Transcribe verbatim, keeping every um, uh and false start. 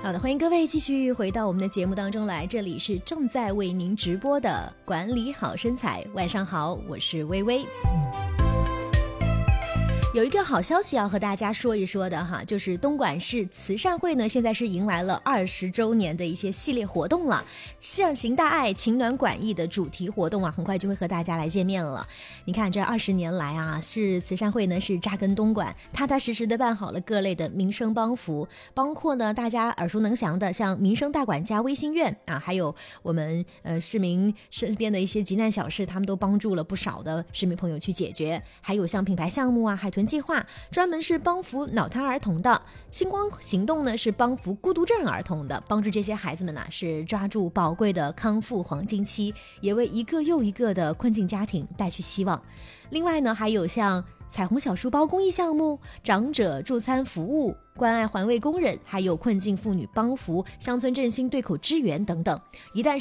好的，欢迎各位继续回到我们的节目当中来，这里是正在为您直播的管理好身材。晚上好，我是微微。有一个好消息要和大家说一说的哈，就是东莞市慈善会呢，现在是迎来了二十周年的一些系列活动了。象行大爱，情暖管益的主题活动啊，很快就会和大家来见面了。你看这二十年来啊，是慈善会呢是扎根东莞，踏踏实实的办好了各类的民生帮扶，包括呢大家耳熟能详的像民生大管家微心院啊，还有我们呃市民身边的一些急难小事，他们都帮助了不少的市民朋友去解决。还有像品牌项目啊，海豚计划专门是帮扶脑瘫儿童的，星光行动呢是帮扶孤独症儿童的，帮助这些孩子们呢是抓住宝贵的康复黄金期，也为一个又一个的困境家庭带去希望。另外呢，还有像彩虹小书包公益项目、长者助餐服务、关爱环卫工人，还有困境妇女帮扶、乡村振兴对口支援等等。一旦